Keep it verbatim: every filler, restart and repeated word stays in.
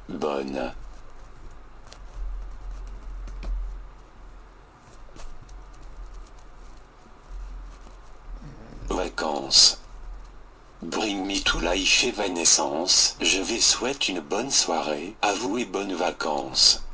Bonne. Vacances. Bring me to life Evanescence. Je vais souhaiter une bonne soirée. À vous et bonnes vacances.